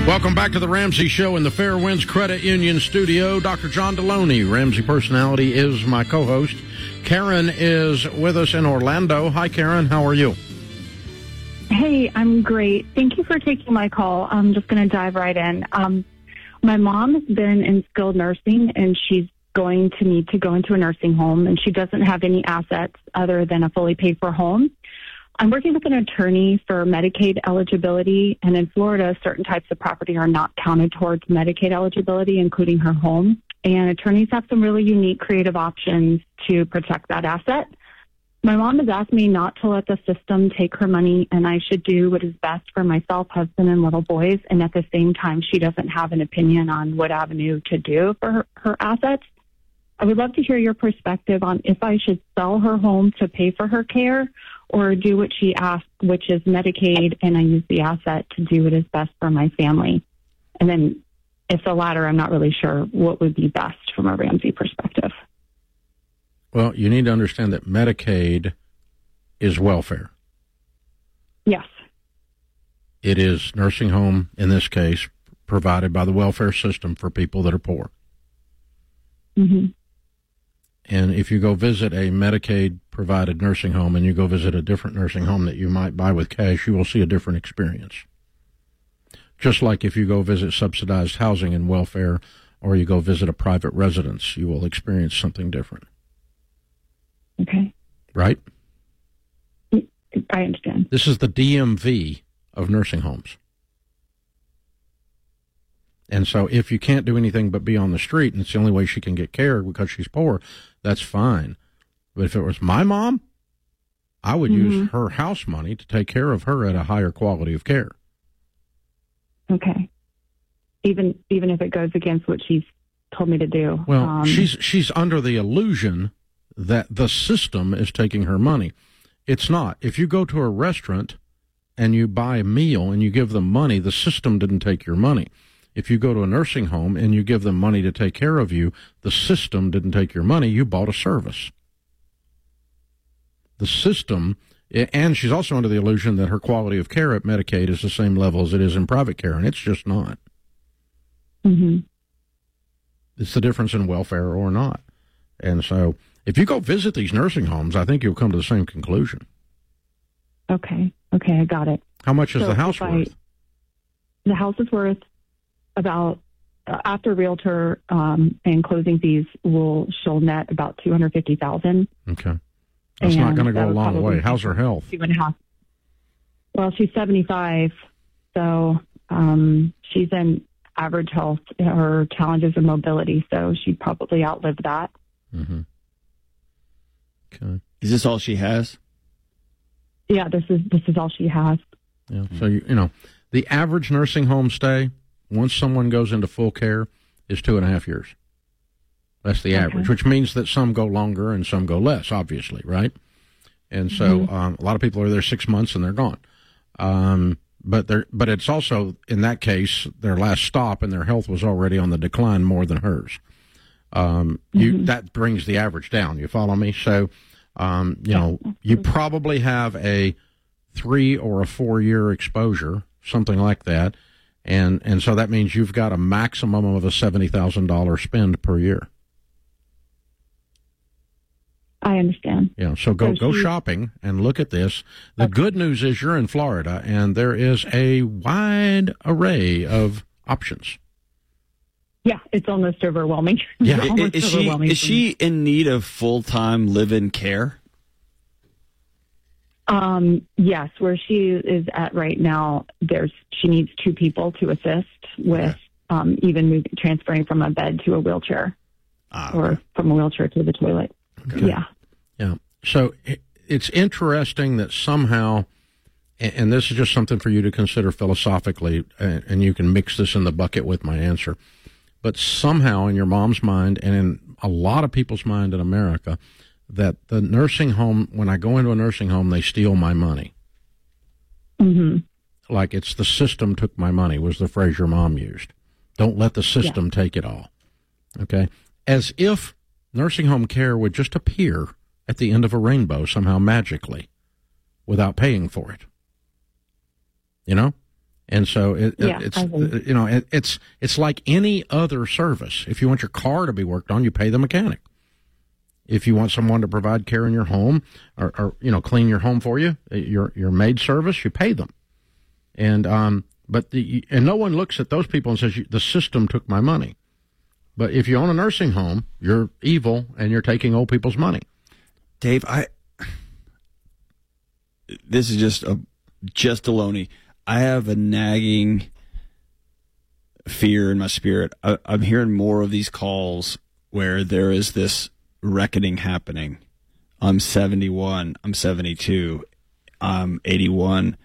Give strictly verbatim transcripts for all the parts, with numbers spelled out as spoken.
Welcome back to the Ramsey Show in the Fairwinds Credit Union studio. Doctor John Deloney, Ramsey Personality, is my co-host. Karen is with us in Orlando. Hi, Karen. How are you? Hey, I'm great. Thank you for taking my call. I'm just going to dive right in. Um, my mom has been in skilled nursing, and she's going to need to go into a nursing home, and she doesn't have any assets other than a fully paid-for home. I'm working with an attorney for Medicaid eligibility, and in Florida, certain types of property are not counted towards Medicaid eligibility, including her home. And attorneys have some really unique, creative options to protect that asset. My mom has asked me not to let the system take her money, and I should do what is best for myself, husband, and little boys. And at the same time, she doesn't have an opinion on what avenue to do for her, her assets. I would love to hear your perspective on if I should sell her home to pay for her care or do what she asked, which is Medicaid, and I use the asset to do what is best for my family. And then if the latter, I'm not really sure what would be best from a Ramsey perspective. Well, you need to understand that Medicaid is welfare. Yes. It is nursing home, in this case, provided by the welfare system for people that are poor. Mm-hmm. And if you go visit a Medicaid-provided nursing home and you go visit a different nursing home that you might buy with cash, you will see a different experience. Just like if you go visit subsidized housing and welfare or you go visit a private residence, you will experience something different. Okay. Right? I understand. This is the D M V of nursing homes. And so if you can't do anything but be on the street and it's the only way she can get care because she's poor, that's fine. But if it was my mom, I would mm-hmm. use her house money to take care of her at a higher quality of care. Okay. Even even if it goes against what she's told me to do. Well, um, she's she's under the illusion that the system is taking her money. It's not. If you go to a restaurant and you buy a meal and you give them money, the system didn't take your money. If you go to a nursing home and you give them money to take care of you, the system didn't take your money. You bought a service. The system, and she's also under the illusion that her quality of care at Medicaid is the same level as it is in private care, and it's just not. Mm-hmm. It's the difference in welfare or not. And so if you go visit these nursing homes, I think you'll come to the same conclusion. Okay. Okay, I got it. How much is so the house I, worth? The house is worth about, uh, after realtor um, and closing fees, will she'll net about two hundred fifty thousand dollars. Okay. That's and not going to go a long way. How's her health? Two and a half. Well, she's seventy-five, so um, she's in average health. Her challenges are mobility, so she'd probably outlive that. Mm-hmm. Okay. Is this all she has? Yeah, this is this is all she has. Yeah. So you, you know, the average nursing home stay, once someone goes into full care, is two and a half years. That's the okay. average, which means that some go longer and some go less, obviously, right? And so mm-hmm. um, a lot of people are there six months and they're gone. Um, but they're, but it's also, in that case, their last stop and their health was already on the decline more than hers. Um, mm-hmm. you, that brings the average down. You follow me? So, um, you yeah. know, you probably have a three or a four-year exposure, something like that. And and so that means you've got a maximum of a seventy thousand dollars spend per year. I understand. Yeah, so go so go she, shopping and look at this. The okay. good news is you're in Florida, and there is a wide array of options. Yeah, it's almost overwhelming. Yeah, almost is she overwhelming is she in need of full-time live-in care? Um, yes, where she is at right now, there's she needs two people to assist with okay. um, even moving, transferring from a bed to a wheelchair ah, or okay. from a wheelchair to the toilet. Okay. Yeah. Yeah. So it's interesting that somehow, and this is just something for you to consider philosophically, and you can mix this in the bucket with my answer, but somehow in your mom's mind and in a lot of people's mind in America, that the nursing home, when I go into a nursing home, they steal my money. Mm-hmm. Like it's the system took my money, was the phrase your mom used. Don't let the system yeah. take it all. Okay? As if nursing home care would just appear at the end of a rainbow somehow magically without paying for it. You know? And so it, Yeah, it's, I agree. you know, it, it's, it's like any other service. If you want your car to be worked on, you pay the mechanic. If you want someone to provide care in your home or, or you know, clean your home for you, your, your maid service, you pay them. And, um, but the, and no one looks at those people and says, the system took my money. But if you own a nursing home, you're evil and you're taking old people's money. Dave, I, this is just a, just baloney. I have a nagging fear in my spirit. I, I'm hearing more of these calls where there is this reckoning happening. I'm seventy-one. I'm seventy-two. I'm eighty-one.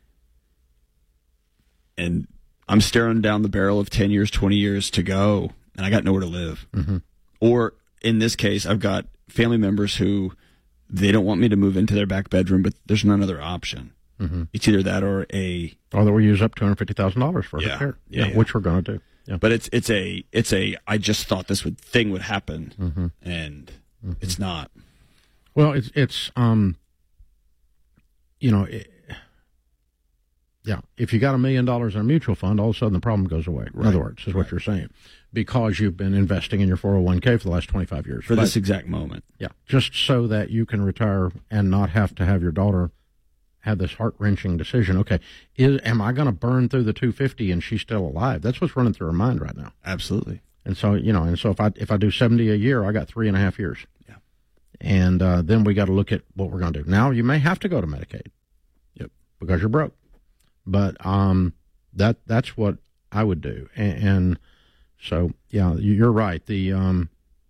And I'm staring down the barrel of ten years, twenty years to go, and I got nowhere to live. Mm-hmm. Or in this case, I've got family members who they don't want me to move into their back bedroom, but there's none other option. Mm-hmm. It's either that or a... Or that we use up two hundred fifty thousand dollars for yeah, her care, yeah, yeah, which we're going to do. Yeah. But it's it's a it's a I just thought this would thing would happen, mm-hmm. and mm-hmm. it's not. Well, it's it's um, you know, it, yeah. If you got a million dollars in a mutual fund, all of a sudden the problem goes away. In Right. other words, is what Right. you're saying, because you've been investing in your four oh one k for the last twenty-five years. For But- this exact moment. yeah, just so that you can retire and not have to have your daughter have this heart-wrenching decision. Okay, is, am I going to burn through the two hundred fifty and she's still alive? That's what's running through her mind right now. Absolutely. And so, you know, and so if I if I do seventy a year, I got three and a half years. Yeah. And uh, then we got to look at what we're going to do. Now, you may have to go to Medicaid. Yep. Because you're broke. But um, that that's what I would do. And, and so, yeah, you're right. The um,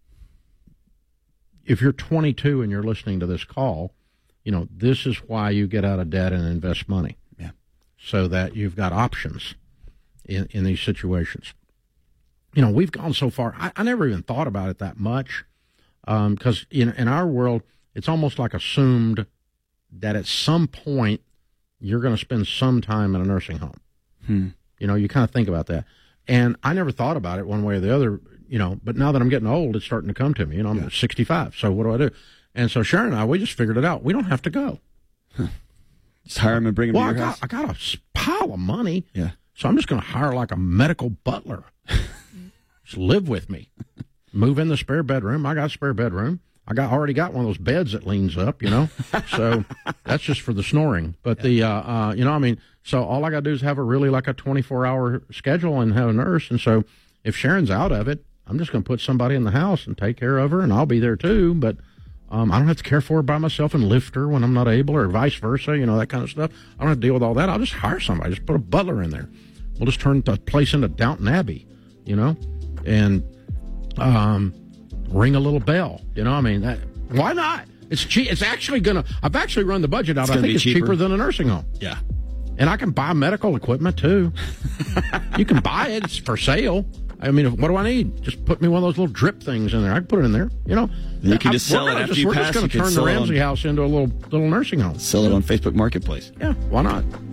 if you're twenty-two and you're listening to this call, you know, this is why you get out of debt and invest money. Yeah. So that you've got options in, in these situations. You know, we've gone so far. I, I never even thought about it that much because um, in, in our world, it's almost like assumed that at some point you're going to spend some time in a nursing home. Hmm. You know, you kind of think about that. And I never thought about it one way or the other, you know, but now that I'm getting old, it's starting to come to me. You know, I'm Yeah. sixty-five. So what do I do? And so Sharon and I, we just figured it out. We don't have to go. Just hire him and bring him Well, to I your got, house. I got a s- pile of money. Yeah. So I'm just going to hire like a medical butler. Just live with me. Move in the spare bedroom. I got a spare bedroom. I got already got one of those beds that leans up, you know. So that's just for the snoring. But the, uh, uh, you know, I mean, so all I got to do is have a really like a twenty-four hour schedule and have a nurse. And so if Sharon's out of it, I'm just going to put somebody in the house and take care of her, and I'll be there too. But um, I don't have to care for her by myself and lift her when I'm not able, or vice versa, you know, that kind of stuff. I don't have to deal with all that. I'll just hire somebody. Just put a butler in there. We'll just turn the place into Downton Abbey, you know, and um, ring a little bell. You know, I mean, that, why not? It's cheap. It's actually going to, I've actually run the budget out. It's I gonna think be it's cheaper. cheaper than a nursing home. Yeah. And I can buy medical equipment too. You can buy it. It's for sale. I mean, what do I need? Just put me one of those little drip things in there. I can put it in there. You know, You can just I, sell we're it gonna after just, you We're pass. just going You to can turn the sell it Ramsey on- house into a little little nursing home. Sell it on Facebook Marketplace. Yeah, why not?